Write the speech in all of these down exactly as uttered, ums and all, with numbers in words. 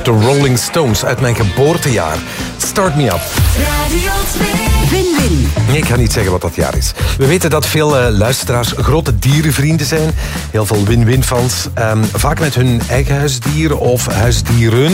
de Rolling Stones uit mijn geboortejaar. Start Me Up. Radio twee. Win-win. Nee, ik ga niet zeggen wat dat jaar is. We weten dat veel uh, luisteraars grote dierenvrienden zijn. Heel veel win-win-fans. Um, vaak met hun eigen huisdier of huisdieren.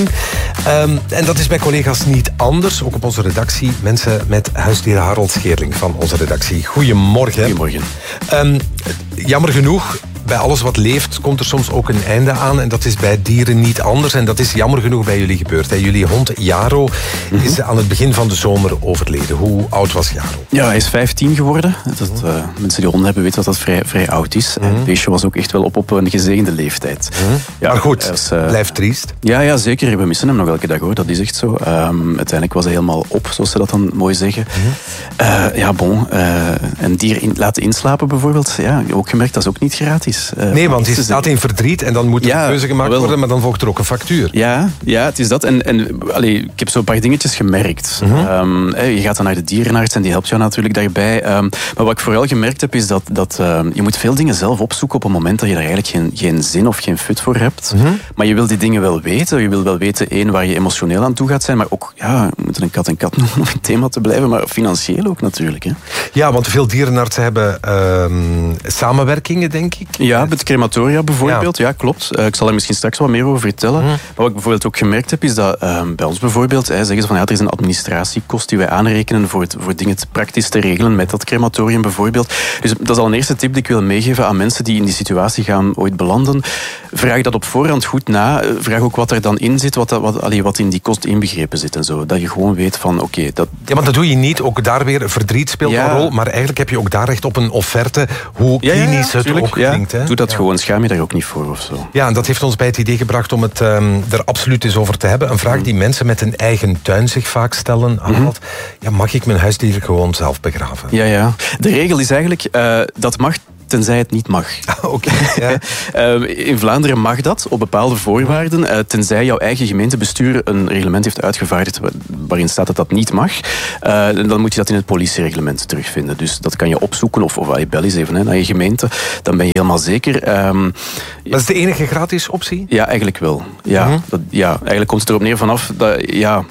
Um, en dat is bij collega's niet anders. Ook op onze redactie. Mensen met huisdier Harold Scheerling van onze redactie. Goedemorgen. Goedemorgen. Um, jammer genoeg... Bij alles wat leeft komt er soms ook een einde aan. En dat is bij dieren niet anders. En dat is jammer genoeg bij jullie gebeurd. Hè. Jullie hond Jaro mm-hmm. is aan het begin van de zomer overleden. Hoe oud was Jaro? Ja, hij is vijftien geworden. Dat, uh, mensen die honden hebben weten dat dat vrij, vrij oud is. Mm-hmm. En het beestje was ook echt wel op, op een gezegende leeftijd. Mm-hmm. Ja, maar goed, was, uh, blijft triest. Ja, ja, zeker. We missen hem nog elke dag, hoor. Dat is echt zo. Um, uiteindelijk was hij helemaal op, zoals ze dat dan mooi zeggen. Mm-hmm. Uh, ja, bon. Uh, een dier in, laten inslapen bijvoorbeeld. Ja, ook gemerkt, dat is ook niet gratis. Uh, nee, want je staat in verdriet en dan moet er ja, een keuze gemaakt wel. worden, maar dan volgt er ook een factuur. Ja, ja, het is dat. En, en allee, ik heb zo een paar dingetjes gemerkt. Mm-hmm. Um, je gaat dan naar de dierenarts en die helpt jou natuurlijk daarbij. Um, maar wat ik vooral gemerkt heb, is dat, dat um, je moet veel dingen zelf opzoeken op een moment dat je daar eigenlijk geen, geen zin of geen fut voor hebt. Mm-hmm. Maar je wil die dingen wel weten. Je wil wel weten, één, waar je emotioneel aan toe gaat zijn, maar ook, ja, we moeten een kat en kat noemen om een thema te blijven, maar financieel ook natuurlijk. Hè. Ja, want veel dierenartsen hebben um, samenwerkingen, denk ik. Ja, met crematoria bijvoorbeeld. Ja, ja klopt. Uh, ik zal er misschien straks wat meer over vertellen. Mm. Maar wat ik bijvoorbeeld ook gemerkt heb, is dat uh, bij ons bijvoorbeeld, hè, zeggen ze van ja, er is een administratiekost die wij aanrekenen voor, het, voor dingen te praktisch te regelen met dat crematorium bijvoorbeeld. Dus dat is al een eerste tip die ik wil meegeven aan mensen die in die situatie gaan ooit belanden. Vraag dat op voorhand goed na. Vraag ook wat er dan in zit, wat, wat, allee, wat in die kost inbegrepen zit en zo. Dat je gewoon weet van, oké... Okay, dat... Ja, want dat doe je niet. Ook daar weer verdriet speelt ja. een rol. Maar eigenlijk heb je ook daar recht op een offerte. Hoe klinisch ja, ja, ja, het ook ja. klinkt. Hè? Doe dat ja. gewoon. Schaam je daar ook niet voor of zo. Ja, en dat heeft ons bij het idee gebracht om het um, er absoluut eens over te hebben. Een vraag mm. die mensen met een eigen tuin zich vaak stellen. Mm-hmm. Ja, mag ik mijn huisdier gewoon zelf begraven? Ja, ja. De regel is eigenlijk, uh, dat mag... tenzij het niet mag. Ah, okay, ja. uh, in Vlaanderen mag dat, op bepaalde voorwaarden, uh, tenzij jouw eigen gemeentebestuur een reglement heeft uitgevaardigd waarin staat dat dat niet mag. Uh, dan moet je dat in het politiereglement terugvinden. Dus dat kan je opzoeken, of, of bel eens even hè, naar je gemeente. Dan ben je helemaal zeker. Um, dat is de enige gratis optie? Ja, eigenlijk wel. Ja, mm-hmm. dat, ja, eigenlijk komt het erop neer vanaf dat... Ja,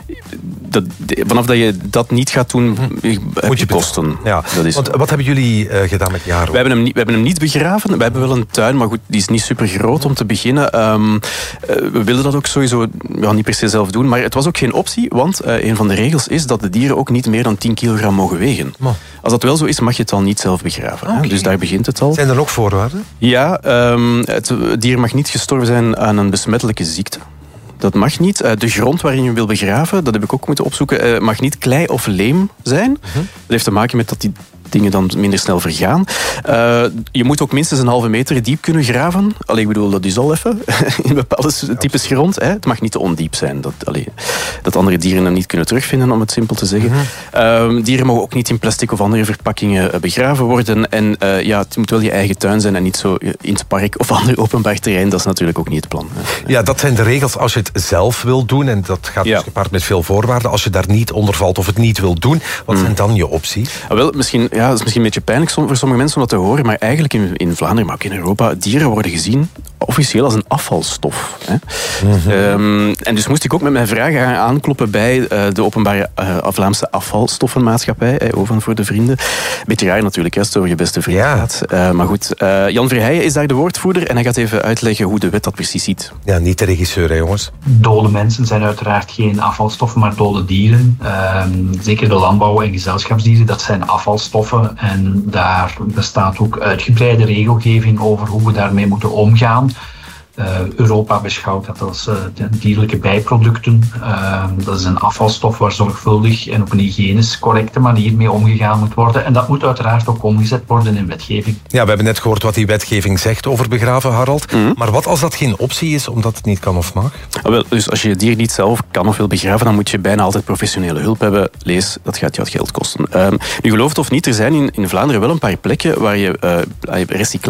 Dat, vanaf dat je dat niet gaat doen, heb moet je kosten. Ja. Dat is... Want wat hebben jullie uh, gedaan met Jaro? We hebben, hem niet, we hebben hem niet begraven. We hebben wel een tuin, maar goed, die is niet super groot om te beginnen. Um, uh, we wilden dat ook sowieso ja, niet per se zelf doen, maar het was ook geen optie, want uh, een van de regels is dat de dieren ook niet meer dan tien kilogram mogen wegen. Oh. Als dat wel zo is, mag je het dan niet zelf begraven. Okay. Dus daar begint het al. Zijn er nog voorwaarden? Ja, um, het dier mag niet gestorven zijn aan een besmettelijke ziekte. Dat mag niet. De grond waarin je wil begraven, dat heb ik ook moeten opzoeken, mag niet klei of leem zijn. Uh-huh. Dat heeft te maken met dat die dingen dan minder snel vergaan. Uh, je moet ook minstens een halve meter diep kunnen graven. Allee, ik bedoel, dat is al even. In bepaalde types grond. Hè. Het mag niet te ondiep zijn. Dat, allee, dat andere dieren hem niet kunnen terugvinden, om het simpel te zeggen. Uh-huh. Uh, dieren mogen ook niet in plastic of andere verpakkingen begraven worden. En uh, ja, het moet wel je eigen tuin zijn en niet zo in het park of ander openbaar terrein. Dat is natuurlijk ook niet het plan. Hè. Ja, dat zijn de regels als je het zelf wil doen. En dat gaat ja. dus gepaard met veel voorwaarden. Als je daar niet onder valt of het niet wil doen, wat mm. zijn dan je opties? Ah, wel, misschien... Ja, dat is misschien een beetje pijnlijk voor sommige mensen om dat te horen, maar eigenlijk in, in Vlaanderen, maar ook in Europa, dieren worden gezien officieel als een afvalstof. Hè. Mm-hmm. Um, en dus moest ik ook met mijn vraag gaan aankloppen bij uh, de openbare uh, Vlaamse afvalstoffenmaatschappij, hè, Oven voor de Vrienden. Beetje raar natuurlijk, als het over je beste vriend ja. gaat. Uh, maar goed, uh, Jan Verheijen is daar de woordvoerder en hij gaat even uitleggen hoe de wet dat precies ziet. Ja, niet de regisseur, hè, jongens. Dode mensen zijn uiteraard geen afvalstoffen, maar dode dieren. Uh, zeker de landbouw- en gezelschapsdieren, dat zijn afvalstoffen. En daar bestaat ook uitgebreide regelgeving over hoe we daarmee moeten omgaan. Uh, Europa beschouwt dat als uh, dierlijke bijproducten. Uh, dat is een afvalstof waar zorgvuldig en op een hygiënisch correcte manier mee omgegaan moet worden. En dat moet uiteraard ook omgezet worden in wetgeving. Ja, we hebben net gehoord wat die wetgeving zegt over begraven, Harold. Mm-hmm. Maar wat als dat geen optie is, omdat het niet kan of mag? Ah, wel, dus als je je dier niet zelf kan of wil begraven, dan moet je bijna altijd professionele hulp hebben. Lees, dat gaat je wat geld kosten. Um, nu geloof het of niet, er zijn in, in Vlaanderen wel een paar plekken waar je uh, recyclage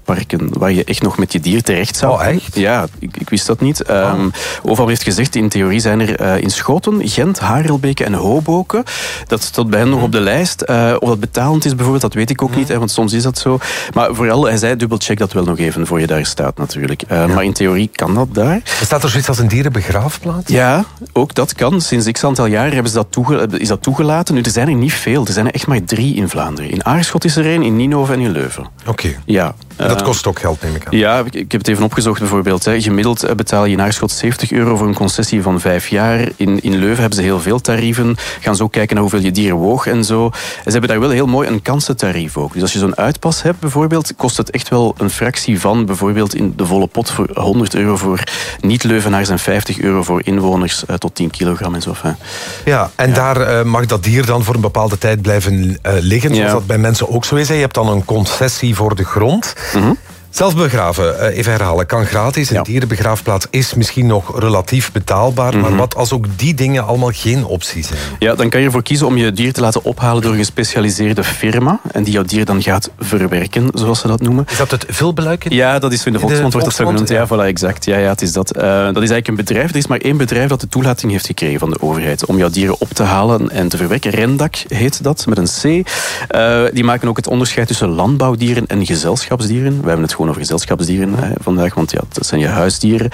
dierenparken waar je echt nog met je dier terecht zou. Oh, echt? Ja, ik, ik wist dat niet. Oh. Um, Oval heeft gezegd, in theorie zijn er uh, in Schoten, Gent, Harelbeke en Hoboken. Dat staat bij hen mm. nog op de lijst. Uh, of dat betalend is bijvoorbeeld, dat weet ik ook mm. niet, hè, want soms is dat zo. Maar vooral, hij zei, dubbelcheck dat wel nog even voor je daar staat natuurlijk. Uh, ja. Maar in theorie kan dat daar. Bestaat er zoiets als een dierenbegraafplaats? Ja, ook dat kan. Sinds x aantal jaar hebben ze dat toege- is dat toegelaten. Nu, er zijn er niet veel. Er zijn er echt maar drie in Vlaanderen. In Aarschot is er één, in Ninove en in Leuven. Oké. Okay. Ja. En dat kost ook geld, neem ik aan. Ja, ik, ik heb het even opgezocht bijvoorbeeld. Hè. Gemiddeld betaal je in Aarschot zeventig euro voor een concessie van vijf jaar. In, in Leuven hebben ze heel veel tarieven. Gaan ze ook kijken naar hoeveel je dier woog en zo. En ze hebben daar wel heel mooi een kansentarief ook. Dus als je zo'n uitpas hebt bijvoorbeeld, kost het echt wel een fractie van bijvoorbeeld in de volle pot voor honderd euro voor niet-Leuvenaars en vijftig euro voor inwoners uh, tot tien kilogram en zo. Hè. Ja, en ja. daar uh, mag dat dier dan voor een bepaalde tijd blijven uh, liggen, zoals ja. dat bij mensen ook zo is. Je hebt dan een concessie voor de grond. Mm-hmm. Zelf begraven, even herhalen, kan gratis. Een ja. dierenbegraafplaats is misschien nog relatief betaalbaar. Mm-hmm. Maar wat als ook die dingen allemaal geen optie zijn? Ja, dan kan je ervoor kiezen om je dier te laten ophalen door een gespecialiseerde firma. En die jouw dier dan gaat verwerken, zoals ze dat noemen. Is dat het veelbeluiken? Ja, dat is in de volksmond wordt dat zo genoemd. Ja, voilà, exact. Ja, ja, het is dat. Uh, dat is eigenlijk een bedrijf. Er is maar één bedrijf dat de toelating heeft gekregen van de overheid om jouw dieren op te halen en te verwerken. Rendak heet dat, met een C. Uh, die maken ook het onderscheid tussen landbouwdieren en gezelschapsdieren. We hebben het gewoon over gezelschapsdieren hè, vandaag, want ja, dat zijn je huisdieren.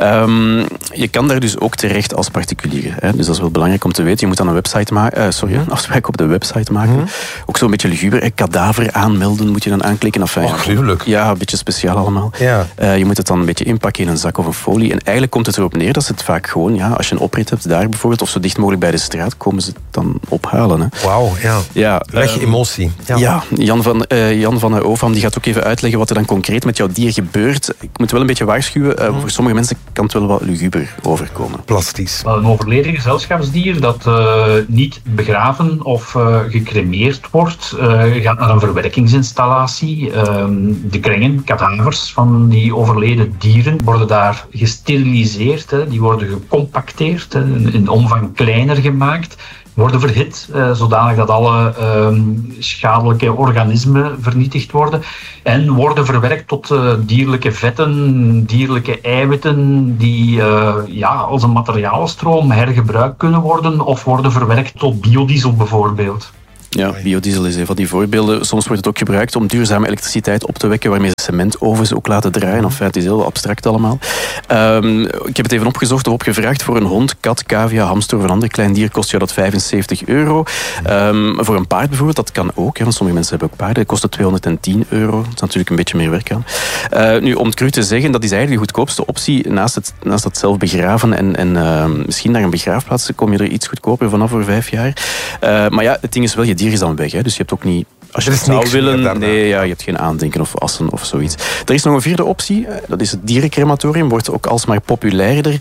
Um, je kan daar dus ook terecht als particulier. Hè. Dus dat is wel belangrijk om te weten. Je moet dan een website maken, uh, sorry, een afspraak op de website maken. Mm-hmm. Ook zo'n beetje luguber. Hè. Kadaver aanmelden moet je dan aanklikken. Enfin, oh, gruwelijk. Ja, een beetje speciaal allemaal. Ja. Uh, je moet het dan een beetje inpakken in een zak of een folie. En eigenlijk komt het erop neer dat ze het vaak gewoon, ja, als je een oprit hebt daar bijvoorbeeld, of zo dicht mogelijk bij de straat, komen ze het dan ophalen. Hè. Wauw, ja. ja. Leg uh, emotie. Ja, ja Jan van, uh, Jan van Ovam die gaat ook even uitleggen wat er dan concreet met jouw dier gebeurt. Ik moet wel een beetje waarschuwen. Uh, mm. Voor sommige mensen kan het wel wat luguber overkomen. Plastisch. Een overleden gezelschapsdier dat uh, niet begraven of uh, gecremeerd wordt, uh, gaat naar een verwerkingsinstallatie. Uh, de krengen, kadavers van die overleden dieren worden daar gesteriliseerd. Hè. Die worden gecompacteerd, hè, in omvang kleiner gemaakt. Worden verhit, eh, zodanig dat alle eh, schadelijke organismen vernietigd worden. En worden verwerkt tot uh, dierlijke vetten, dierlijke eiwitten die uh, ja, als een materiaalstroom hergebruikt kunnen worden of worden verwerkt tot biodiesel bijvoorbeeld. Ja, biodiesel is een van die voorbeelden. Soms wordt het ook gebruikt om duurzame elektriciteit op te wekken, waarmee ze cementovens ook laten draaien. Enfin, het is heel abstract allemaal. Um, ik heb het even opgezocht of opgevraagd. Voor een hond, kat, cavia, hamster of een ander klein dier kost je dat vijfenzeventig euro. Um, voor een paard bijvoorbeeld, dat kan ook. Hè, want sommige mensen hebben ook paarden. Dat kost het tweehonderdtien euro. Dat is natuurlijk een beetje meer werk aan. Uh, nu, om het cru te zeggen, dat is eigenlijk de goedkoopste optie. Naast het, naast het zelf begraven en, en uh, misschien naar een begraafplaats kom je er iets goedkoper vanaf voor vijf jaar. Uh, maar ja, het ding is wel, je dier is dan weg. Hè, dus je hebt ook niet... Als je het zou willen, nee, ja, je hebt geen aandenken of assen of zoiets. Er is nog een vierde optie, dat is het dierencrematorium. Wordt ook alsmaar populairder.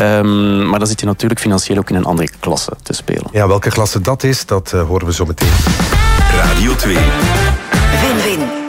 Um, maar dan zit je natuurlijk financieel ook in een andere klasse te spelen. Ja, welke klasse dat is, dat uh, horen we zo meteen. Radio twee. Win-win.